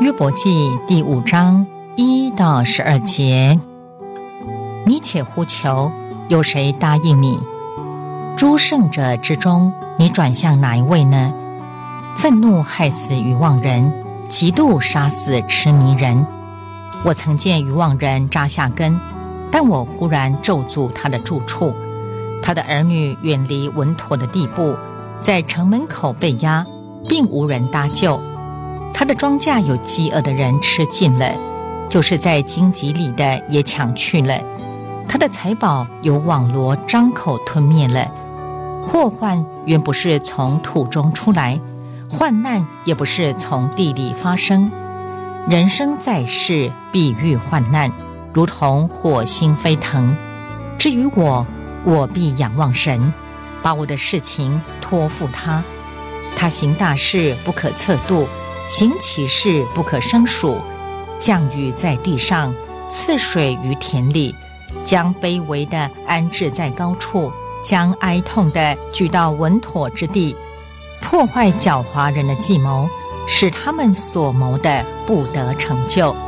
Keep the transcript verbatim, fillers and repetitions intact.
约伯记第五章一到十二节，你且呼求，有谁答应你？诸圣者之中，你转向哪一位呢？愤怒害死愚妄人，嫉妒杀死痴迷人。我曾见愚妄人扎下根，但我忽然咒诅他的住处。他的儿女远离稳妥的地步，在城门口被压，并无人搭救。他的庄稼有饥饿的人吃尽了，就是在荆棘里的也抢去了。他的财宝有网罗张口吞灭了。祸患原不是从土中出来，患难也不是从地里发生。人生在世，必遇患难，如同火星飞腾。至于我，我必仰望神，把我的事情托付他。他行大事不可测度，行奇事不可胜数。降雨在地上，赐水于田里，将卑微的安置在高处，将哀痛的举到稳妥之地，破坏狡猾人的计谋，使他们所谋的不得成就。